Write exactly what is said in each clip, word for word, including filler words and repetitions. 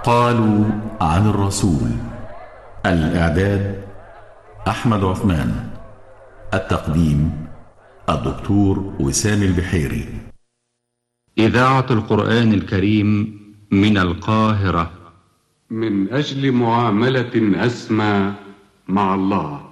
قالوا عن الرسول. الإعداد أحمد عثمان. التقديم الدكتور وسام البحيري. إذاعة القرآن الكريم من القاهرة. من أجل معاملة أسمى مع الله،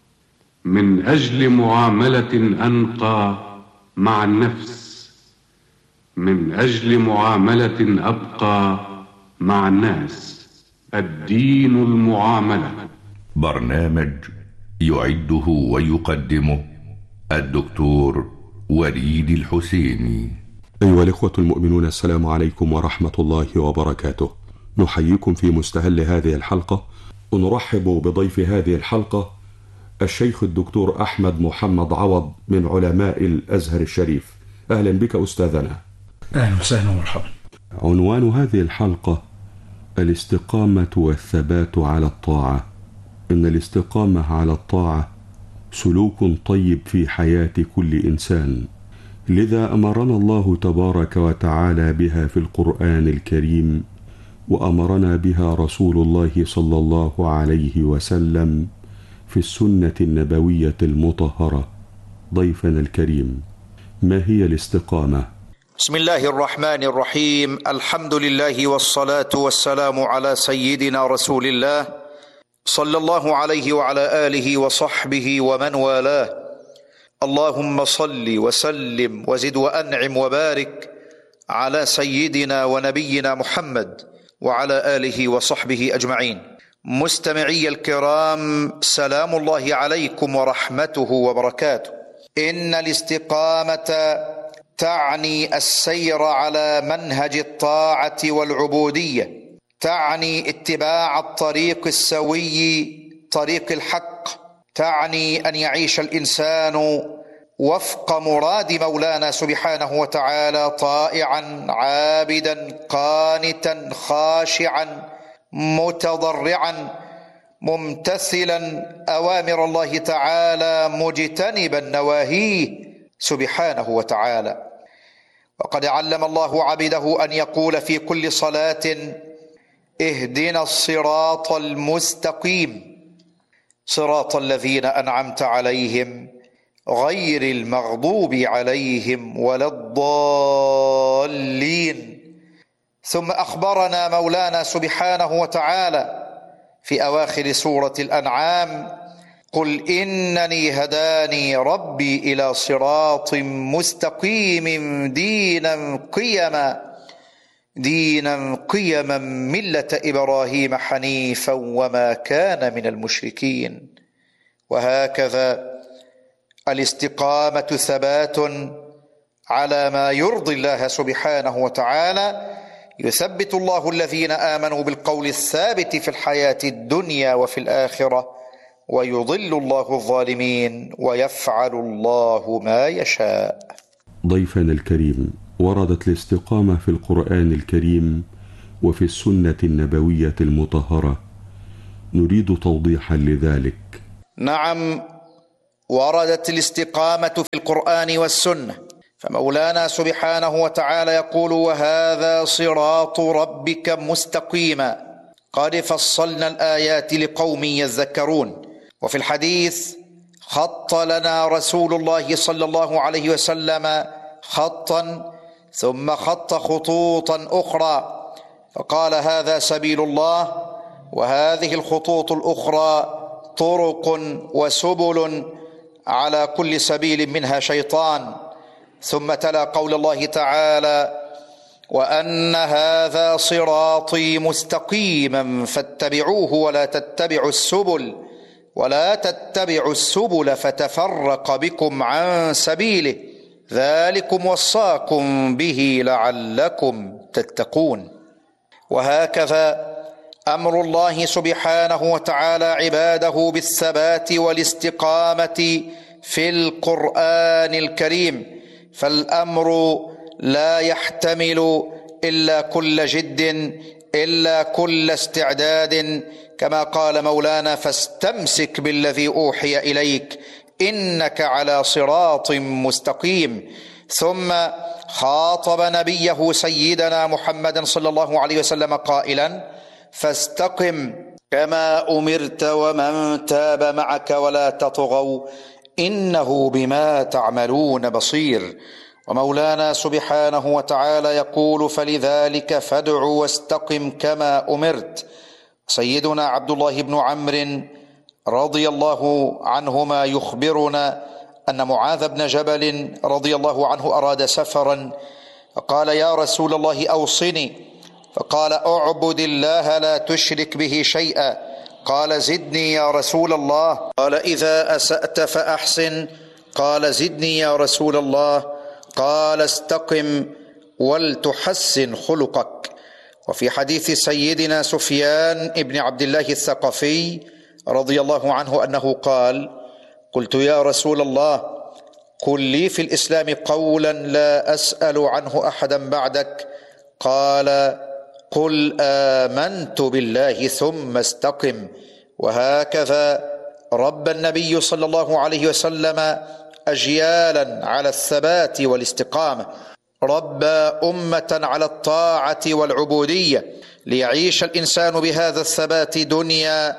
من أجل معاملة أنقى مع النفس، من أجل معاملة أبقى مع الناس. الدين المعاملة. برنامج يعده ويقدمه الدكتور وليد الحسيني. أيها الإخوة المؤمنون، السلام عليكم ورحمة الله وبركاته. نحييكم في مستهل هذه الحلقة، ونرحب بضيف هذه الحلقة الشيخ الدكتور أحمد محمد عوض من علماء الأزهر الشريف. أهلا بك أستاذنا. أهلا وسهلا ومرحبا. عنوان هذه الحلقة الاستقامة والثبات على الطاعة. إن الاستقامة على الطاعة سلوك طيب في حياة كل إنسان، لذا أمرنا الله تبارك وتعالى بها في القرآن الكريم، وأمرنا بها رسول الله صلى الله عليه وسلم في السنة النبوية المطهرة. ضيفنا الكريم، ما هي الاستقامة؟ بسم الله الرحمن الرحيم. الحمد لله والصلاة والسلام على سيدنا رسول الله صلى الله عليه وعلى آله وصحبه ومن والاه. اللهم صل وسلم وزد وأنعم وبارك على سيدنا ونبينا محمد وعلى آله وصحبه أجمعين. مستمعي الكرام، سلام الله عليكم ورحمته وبركاته. إن الاستقامة تعني السير على منهج الطاعة والعبودية، تعني اتباع الطريق السوي، طريق الحق، تعني أن يعيش الإنسان وفق مراد مولانا سبحانه وتعالى، طائعا عابدا قانتا خاشعا متضرعا ممتثلا أوامر الله تعالى مجتنبا نواهيه سبحانه وتعالى. وقد علم الله عبده أن يقول في كل صلاة: اهدنا الصراط المستقيم صراط الذين أنعمت عليهم غير المغضوب عليهم ولا الضالين. ثم أخبرنا مولانا سبحانه وتعالى في أواخر سورة الأنعام: قل إنني هداني ربي إلى صراط مستقيم دينا قيما دينا قيما ملة إبراهيم حنيفا وما كان من المشركين. وهكذا الاستقامة ثبات على ما يرضي الله سبحانه وتعالى. يثبت الله الذين آمنوا بالقول الثابت في الحياة الدنيا وفي الآخرة، ويضل الله الظالمين، ويفعل الله ما يشاء. ضيفنا الكريم، وردت الاستقامة في القرآن الكريم وفي السنة النبوية المطهرة، نريد توضيحا لذلك. نعم، وردت الاستقامة في القرآن والسنة، فمولانا سبحانه وتعالى يقول: وهذا صراط ربك مستقيما. قد فصلنا الآيات لقوم يذكرون. وفي الحديث: خط لنا رسول الله صلى الله عليه وسلم خطا ثم خط خطوطا أخرى، فقال: هذا سبيل الله، وهذه الخطوط الأخرى طرق وسبل، على كل سبيل منها شيطان. ثم تلا قول الله تعالى: وأن هذا صراطي مستقيما فاتبعوه ولا تتبعوا السبل ولا تتبعوا السبل فتفرق بكم عن سبيله ذلكم وصاكم به لعلكم تتقون. وهكذا أمر الله سبحانه وتعالى عباده بالثبات والاستقامة في القرآن الكريم، فالأمر لا يحتمل إلا كل جد، إلا كل استعداد، كما قال مولانا: فاستمسك بالذي أوحي إليك إنك على صراط مستقيم. ثم خاطب نبيه سيدنا محمدا صلى الله عليه وسلم قائلا: فاستقم كما أمرت ومن تاب معك ولا تطغوا إنه بما تعملون بصير. ومولانا سبحانه وتعالى يقول: فلذلك فادع واستقم كما أمرت. سيدنا عبد الله بن عمرو رضي الله عنهما يخبرنا أن معاذ بن جبل رضي الله عنه أراد سفرا، فقال: يا رسول الله أوصني. فقال: اعبد الله لا تشرك به شيئا. قال: زدني يا رسول الله. قال: إذا أسأت فأحسن. قال: زدني يا رسول الله. قال: استقم ولتحسن خلقك. وفي حديث سيدنا سفيان بن عبد الله الثقفي رضي الله عنه أنه قال: قلت: يا رسول الله، قل لي في الإسلام قولا لا أسأل عنه أحدا بعدك. قال: قل آمنت بالله ثم استقم. وهكذا رب النبي صلى الله عليه وسلم أجيالا على الثبات والاستقامة، ربى أمة على الطاعة والعبودية، ليعيش الإنسان بهذا الثبات دنيا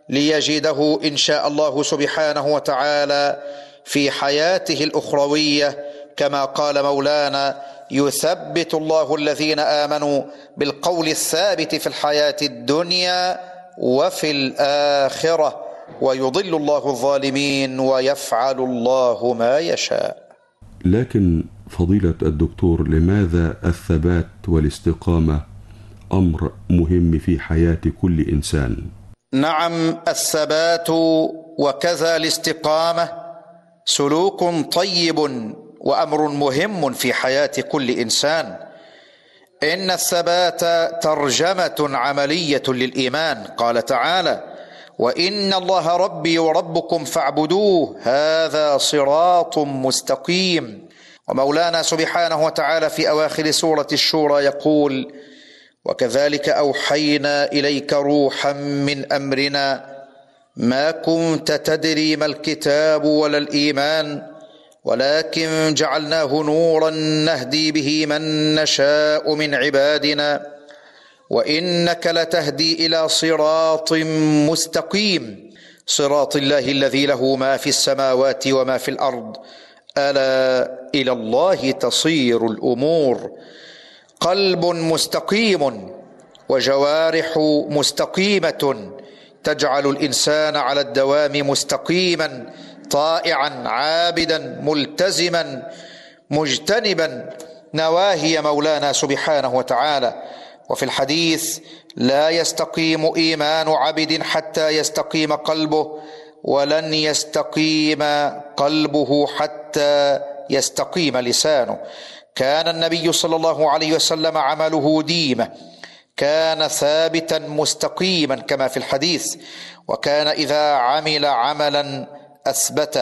ليجده إن شاء الله سبحانه وتعالى في حياته الأخروية، كما قال مولانا: يثبت الله الذين آمنوا بالقول الثابت في الحياة الدنيا وفي الآخرة، ويضل الله الظالمين ويفعل الله ما يشاء. لكن فضيلة الدكتور، لماذا الثبات والاستقامة أمر مهم في حياة كل إنسان؟ نعم، الثبات وكذا الاستقامة سلوك طيب وأمر مهم في حياة كل إنسان. إن الثبات ترجمة عملية للإيمان. قال تعالى: وإن الله ربي وربكم فاعبدوه هذا صراط مستقيم. ومولانا سبحانه وتعالى في أواخر سورة الشورى يقول: وكذلك أوحينا إليك روحا من أمرنا ما كنت تدري ما الكتاب ولا الإيمان ولكن جعلناه نورا نهدي به من نشاء من عبادنا وإنك لتهدي إلى صراط مستقيم صراط الله الذي له ما في السماوات وما في الأرض ألا إلى الله تصير الأمور. قلب مستقيم وجوارح مستقيمة تجعل الإنسان على الدوام مستقيما طائعا عابدا ملتزما مجتنبا نواهي مولانا سبحانه وتعالى. وفي الحديث: لا يستقيم إيمان عبد حتى يستقيم قلبه ولن يستقيم قلبه حتى يستقيم لسانه. كان النبي صلى الله عليه وسلم عمله ديمة، كان ثابتا مستقيما كما في الحديث، وكان إذا عمل عملا أثبته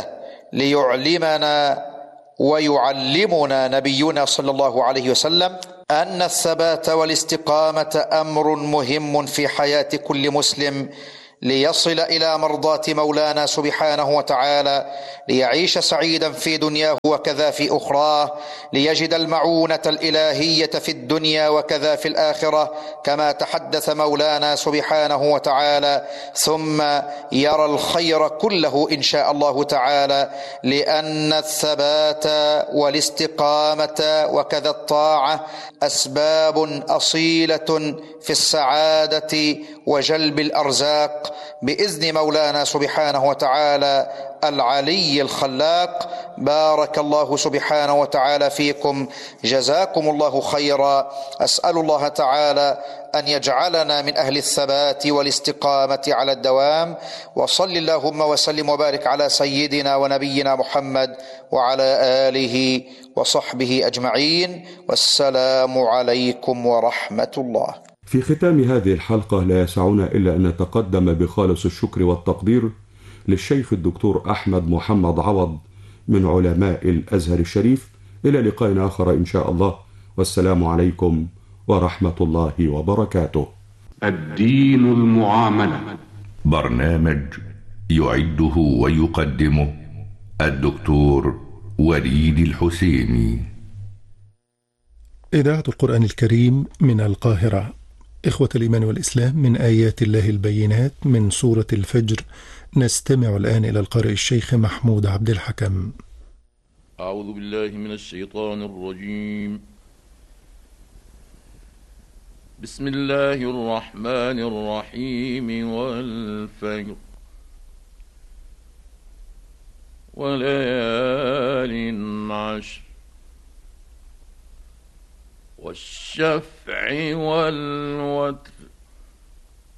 ليعلمنا ويعلمنا نبينا صلى الله عليه وسلم أن الثبات والاستقامة أمر مهم في حياة كل مسلم ليصل إلى مرضاة مولانا سبحانه وتعالى، ليعيش سعيدا في دنياه وكذا في أخراه، ليجد المعونة الإلهية في الدنيا وكذا في الآخرة كما تحدث مولانا سبحانه وتعالى، ثم يرى الخير كله إن شاء الله تعالى، لأن الثبات والاستقامة وكذا الطاعة أسباب أصيلة في السعادة وجلب الأرزاق بإذن مولانا سبحانه وتعالى العلي الخلاق. بارك الله سبحانه وتعالى فيكم، جزاكم الله خيرا. أسأل الله تعالى أن يجعلنا من أهل الثبات والاستقامة على الدوام. وصل اللهم وسلم وبارك على سيدنا ونبينا محمد وعلى آله وصحبه أجمعين، والسلام عليكم ورحمة الله. في ختام هذه الحلقة لا يسعنا إلا أن نتقدم بخالص الشكر والتقدير للشيخ الدكتور أحمد محمد عوض من علماء الأزهر الشريف. إلى لقاء آخر إن شاء الله، والسلام عليكم ورحمة الله وبركاته. الدين المعاملة، برنامج يعده ويقدمه الدكتور وليد الحسيني. إذاعة القرآن الكريم من القاهرة. إخوة الإيمان والإسلام، من آيات الله البينات من سورة الفجر، نستمع الآن إلى القارئ الشيخ محمود عبد الحكم. أعوذ بالله من الشيطان الرجيم. بسم الله الرحمن الرحيم. والفجر وليال عشر والشفع والوتر